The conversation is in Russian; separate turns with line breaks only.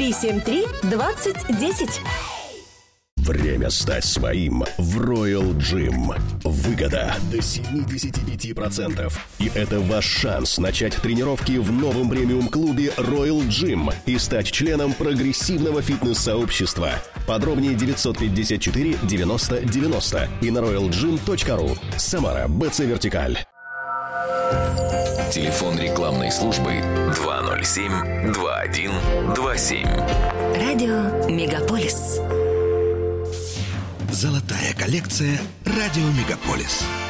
373-2010.
Время стать своим в Royal Gym. Выгода до 75%. И это ваш шанс начать тренировки в новом премиум-клубе Royal Gym и стать членом прогрессивного фитнес-сообщества. Подробнее 954 90 90 и на royalgym.ru. Самара, БЦ Вертикаль.
Телефон рекламной службы 207-2127.
Радио Мегаполис.
Золотая коллекция «Радио Мегаполис».